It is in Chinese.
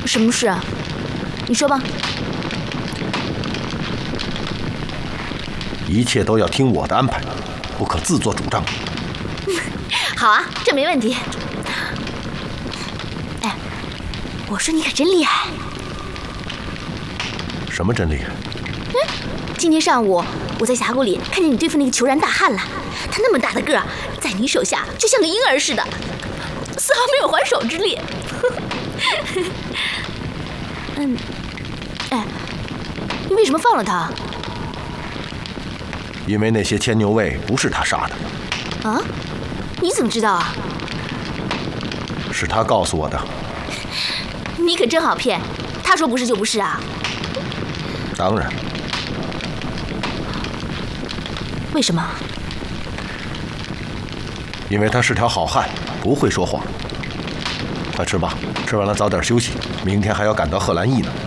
什么事啊？你说吧。 一切都要听我的安排，不可自作主张。 好啊，这没问题。哎，我说你可真厉害。 什么真厉害？ 今天上午我在峡谷里看见你对付那个虬髯大汉了，他那么大的个儿，在你手下就像个婴儿似的，丝毫没有还手之力。哎，你为什么放了他？ 因为那些牵牛卫不是他杀的。 啊？你怎么知道啊？ 是他告诉我的。 你可真好骗，他说不是就不是啊？ 当然。 为什么？ 因为他是条好汉，不会说谎。快吃吧，吃完了早点休息，明天还要赶到贺兰驿呢。